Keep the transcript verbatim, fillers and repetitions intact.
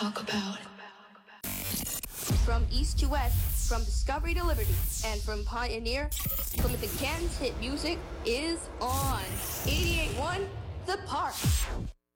talk about. From east to west, from Discovery to Liberty, and from Pioneer, Plymouth and Canton's hit music is on. eighty-eight point one The Park.